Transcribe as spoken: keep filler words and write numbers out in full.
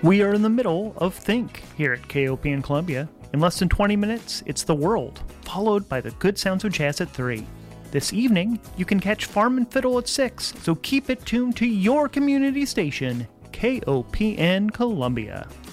We are in the middle of Think here at K O P N Columbia. In less than twenty minutes, it's The World, followed by the good sounds of jazz at three. This evening, you can catch Farm and Fiddle at six, so keep it tuned to your community station, K O P N Columbia.